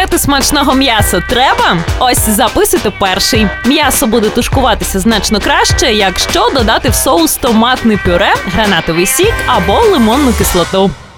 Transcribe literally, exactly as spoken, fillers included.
рецепти смачного м'яса треба? Ось записуйте перший. М'ясо буде тушкуватися значно краще, якщо додати в соус томатне пюре, гранатовий сік або лимонну кислоту.